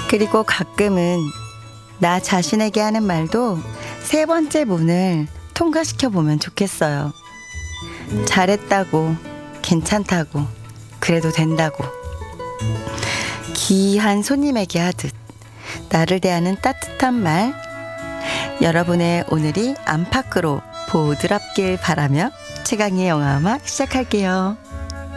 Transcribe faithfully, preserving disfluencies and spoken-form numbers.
그리고 가끔은 나 자신에게 하는 말도 세 번째 문을 통과시켜 보면 좋겠어요. 잘했다고, 괜찮다고, 그래도 된다고. 기이한 손님에게 하듯 나를 대하는 따뜻한 말. 여러분의 오늘이 안팎으로 보드랍길 바라며 최강의 영화음악 시작할게요.